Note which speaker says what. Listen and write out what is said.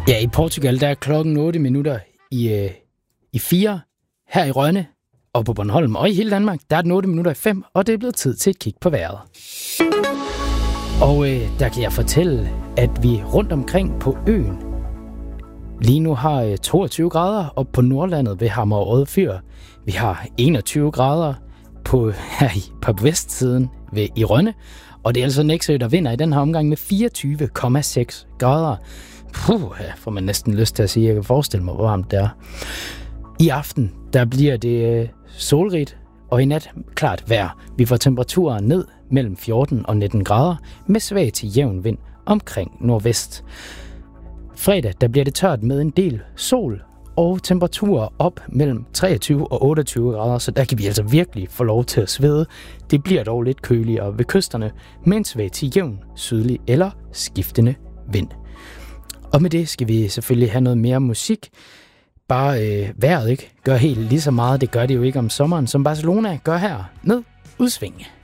Speaker 1: Ja, i Portugal der er klokken 8 minutter i 4. Her i Rønne og på Bornholm og i hele Danmark, der er den 8 minutter i 5, og det er blevet tid til et kig på vejret. Og der kan jeg fortælle, at vi rundt omkring på øen lige nu har 22 grader, og på Nordlandet ved Hammer og Røde Fyr, vi har 21 grader på vestsiden i Rønne, og det er altså Nexø, der vinder i den her omgang med 24,6 grader. Får man næsten lyst til at sige, jeg kan forestille mig, hvor varmt det er. I aften, der bliver det solrigt, og i nat klart vejr. Vi får temperaturer ned mellem 14 og 19 grader, med svag til jævn vind omkring nordvest. Fredag, der bliver det tørt med en del sol, og temperaturer op mellem 23 og 28 grader, så der kan vi altså virkelig få lov til at svede. Det bliver dog lidt køligere ved kysterne, med en svag til jævn sydlig eller skiftende vind. Og med det skal vi selvfølgelig have noget mere musik. Bare vejret ikke gør helt lige så meget. Det gør det jo ikke om sommeren, som Barcelona gør her med Udsving.